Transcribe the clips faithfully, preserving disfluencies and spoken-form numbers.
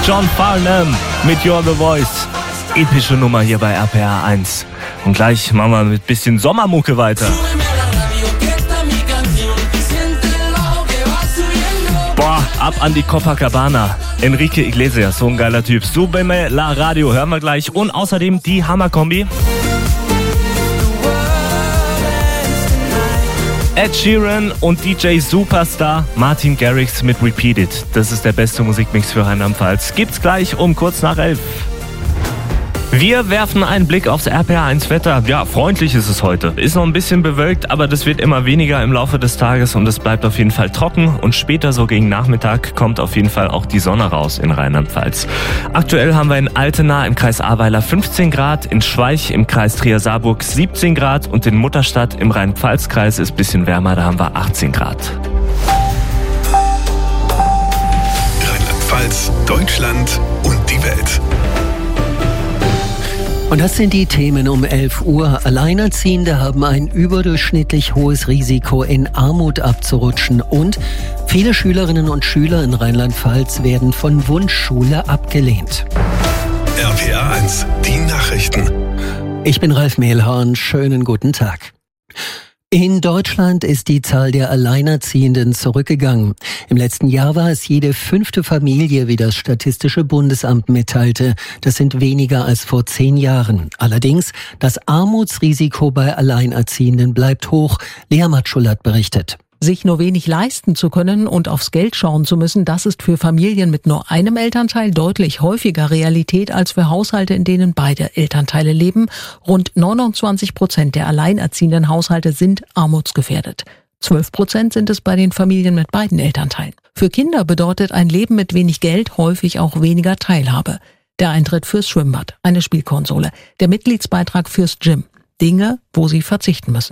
John Farnham mit You're the Voice. Epische Nummer hier bei R P R eins. Und gleich machen wir mit bisschen Sommermucke weiter. Boah, ab an die Copacabana. Enrique Iglesias, so ein geiler Typ. Súbeme la Radio, hören wir gleich. Und außerdem die Hammerkombi. Ed Sheeran und D J Superstar Martin Garrix mit Repeat It. Das ist der beste Musikmix für Rheinland-Pfalz. Gibt's gleich um kurz nach elf. Wir werfen einen Blick aufs R P R eins Wetter. Ja, freundlich ist es heute. Ist noch ein bisschen bewölkt, aber das wird immer weniger im Laufe des Tages und es bleibt auf jeden Fall trocken. Und später, so gegen Nachmittag, kommt auf jeden Fall auch die Sonne raus in Rheinland-Pfalz. Aktuell haben wir in Altena im Kreis Ahrweiler fünfzehn Grad, in Schweich im Kreis Trier-Saarburg siebzehn Grad und in Mutterstadt im Rhein-Pfalz-Kreis ist ein bisschen wärmer, da haben wir achtzehn Grad. Rheinland-Pfalz, Deutschland und die Welt. Und das sind die Themen um elf Uhr. Alleinerziehende haben ein überdurchschnittlich hohes Risiko, in Armut abzurutschen. Und viele Schülerinnen und Schüler in Rheinland-Pfalz werden von Wunschschule abgelehnt. R P R eins, die Nachrichten. Ich bin Ralf Mehlhorn. Schönen guten Tag. In Deutschland ist die Zahl der Alleinerziehenden zurückgegangen. Im letzten Jahr war es jede fünfte Familie, wie das Statistische Bundesamt mitteilte. Das sind weniger als vor zehn Jahren. Allerdings, das Armutsrisiko bei Alleinerziehenden bleibt hoch. Lea Matschulat berichtet. Sich nur wenig leisten zu können und aufs Geld schauen zu müssen, das ist für Familien mit nur einem Elternteil deutlich häufiger Realität als für Haushalte, in denen beide Elternteile leben. Rund neunundzwanzig Prozent der alleinerziehenden Haushalte sind armutsgefährdet. zwölf Prozent sind es bei den Familien mit beiden Elternteilen. Für Kinder bedeutet ein Leben mit wenig Geld häufig auch weniger Teilhabe. Der Eintritt fürs Schwimmbad, eine Spielkonsole, der Mitgliedsbeitrag fürs Gym. Dinge, wo sie verzichten müssen.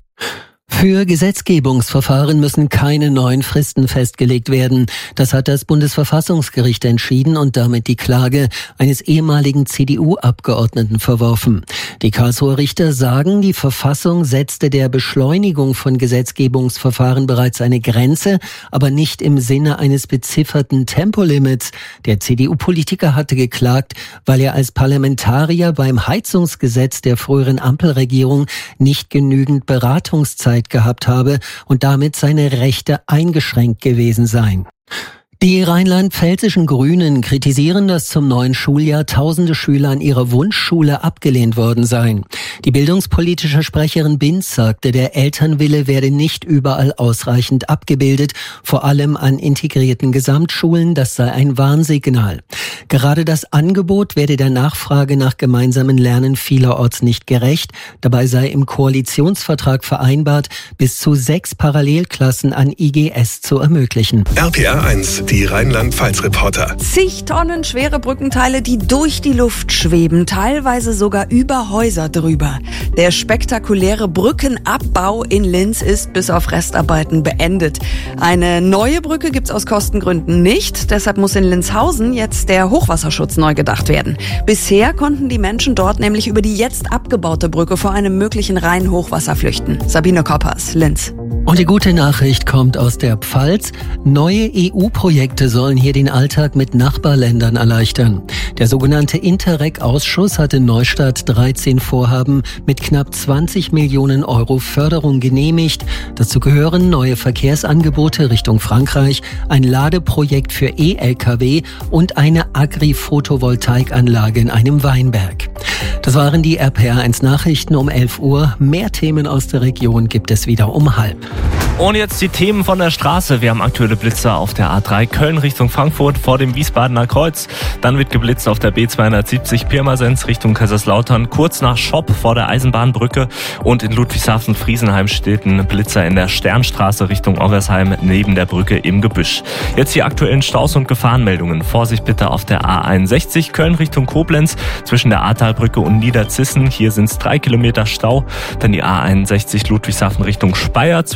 Für Gesetzgebungsverfahren müssen keine neuen Fristen festgelegt werden. Das hat das Bundesverfassungsgericht entschieden und damit die Klage eines ehemaligen C D U-Abgeordneten verworfen. Die Karlsruher Richter sagen, die Verfassung setzte der Beschleunigung von Gesetzgebungsverfahren bereits eine Grenze, aber nicht im Sinne eines bezifferten Tempolimits. Der C D U-Politiker hatte geklagt, weil er als Parlamentarier beim Heizungsgesetz der früheren Ampelregierung nicht genügend Beratungszeit gehabt habe und damit seine Rechte eingeschränkt gewesen seien. Die rheinland-pfälzischen Grünen kritisieren, dass zum neuen Schuljahr tausende Schüler an ihrer Wunschschule abgelehnt worden seien. Die bildungspolitische Sprecherin Binz sagte, der Elternwille werde nicht überall ausreichend abgebildet, vor allem an integrierten Gesamtschulen, das sei ein Warnsignal. Gerade das Angebot werde der Nachfrage nach gemeinsamen Lernen vielerorts nicht gerecht. Dabei sei im Koalitionsvertrag vereinbart, bis zu sechs Parallelklassen an I G S zu ermöglichen. R P R eins, die Rheinland-Pfalz-Reporter. Zig Tonnen schwere Brückenteile, die durch die Luft schweben, teilweise sogar über Häuser drüber. Der spektakuläre Brückenabbau in Linz ist bis auf Restarbeiten beendet. Eine neue Brücke gibt's aus Kostengründen nicht, deshalb muss in Linzhausen jetzt der Hochwasserschutz neu gedacht werden. Bisher konnten die Menschen dort nämlich über die jetzt abgebaute Brücke vor einem möglichen Rhein-Hochwasser flüchten. Sabine Koppers, Linz. Und die gute Nachricht kommt aus der Pfalz. Neue E U-Projekte sollen hier den Alltag mit Nachbarländern erleichtern. Der sogenannte Interreg-Ausschuss hat in Neustadt dreizehn Vorhaben mit knapp zwanzig Millionen Euro Förderung genehmigt. Dazu gehören neue Verkehrsangebote Richtung Frankreich, ein Ladeprojekt für E L K W und eine Agri-Photovoltaikanlage in einem Weinberg. Das waren die R P R eins Nachrichten um elf Uhr. Mehr Themen aus der Region gibt es wieder um halb. Und jetzt die Themen von der Straße. Wir haben aktuelle Blitzer auf der A drei Köln Richtung Frankfurt vor dem Wiesbadener Kreuz. Dann wird geblitzt auf der B zweihundertsiebzig Pirmasens Richtung Kaiserslautern, kurz nach Schopp vor der Eisenbahnbrücke. Und in Ludwigshafen-Friesenheim steht ein Blitzer in der Sternstraße Richtung Oversheim neben der Brücke im Gebüsch. Jetzt die aktuellen Staus und Gefahrenmeldungen. Vorsicht bitte auf der A einundsechzig Köln Richtung Koblenz zwischen der Ahrtalbrücke und Niederzissen. Hier sind es drei Kilometer Stau. Dann die A einundsechzig Ludwigshafen Richtung Speyer zwischen Kreuz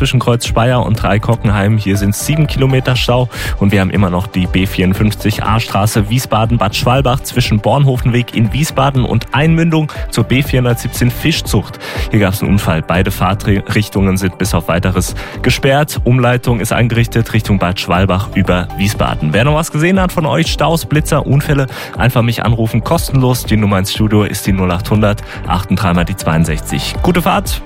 Speyer und Dreikockenheim. Hier sind es sieben Kilometer Stau und wir haben immer noch die B vierundfünfzig A-Straße Wiesbaden-Bad Schwalbach zwischen Bornhofenweg in Wiesbaden und Einmündung zur B vierhundertsiebzehn Fischzucht. Hier gab es einen Unfall. Beide Fahrtrichtungen sind bis auf weiteres gesperrt. Umleitung ist eingerichtet Richtung Bad Schwalbach über Wiesbaden. Wer noch was gesehen hat von euch, Staus, Blitzer, Unfälle, einfach mich anrufen, kostenlos. Die Nummer ins Studio ist die null acht hundert achtunddreißig mal die zweiundsechzig. Gute Fahrt!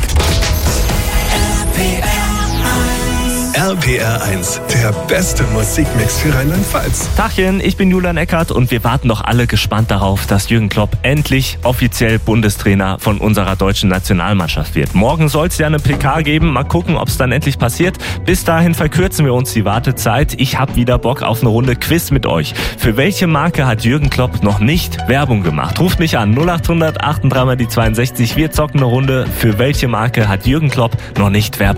R P R eins, der beste Musikmix für Rheinland-Pfalz. Tachchen, ich bin Julian Eckert und wir warten doch alle gespannt darauf, dass Jürgen Klopp endlich offiziell Bundestrainer von unserer deutschen Nationalmannschaft wird. Morgen soll es ja eine P K geben, mal gucken, ob es dann endlich passiert. Bis dahin verkürzen wir uns die Wartezeit. Ich habe wieder Bock auf eine Runde Quiz mit euch. Für welche Marke hat Jürgen Klopp noch nicht Werbung gemacht? Ruft mich an, null acht hundert achtunddreißig mal die zweiundsechzig. Wir zocken eine Runde. Für welche Marke hat Jürgen Klopp noch nicht Werbung